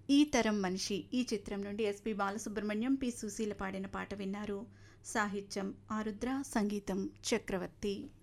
ఈ తరం మనిషి ఈ చిత్రం నుండి ఎస్పి బాలసుబ్రహ్మణ్యం, పి సుశీల పాడిన పాట విన్నారు. సాహిత్యం ఆరుద్ర, సంగీతం చక్రవర్తి.